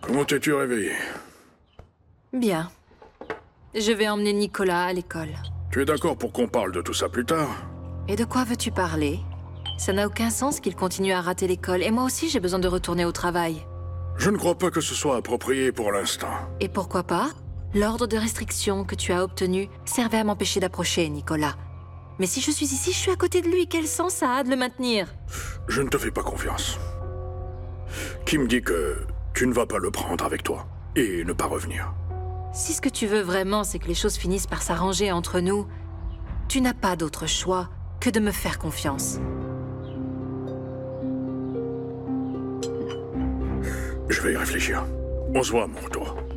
Comment t'es-tu réveillé? Bien. Je vais emmener Nicolas à l'école. Tu es d'accord pour qu'on parle de tout ça plus tard? Et de quoi veux-tu parler? Ça n'a aucun sens qu'il continue à rater l'école, et moi aussi j'ai besoin de retourner au travail. Je ne crois pas que ce soit approprié pour l'instant. Et pourquoi pas? L'ordre de restriction que tu as obtenu servait à m'empêcher d'approcher Nicolas. Mais si je suis ici, je suis à côté de lui, quel sens ça a de le maintenir? Je ne te fais pas confiance. Qui me dit que tu ne vas pas le prendre avec toi et ne pas revenir? Si ce que tu veux vraiment, c'est que les choses finissent par s'arranger entre nous, tu n'as pas d'autre choix que de me faire confiance. Je vais y réfléchir. On se voit à mon retour.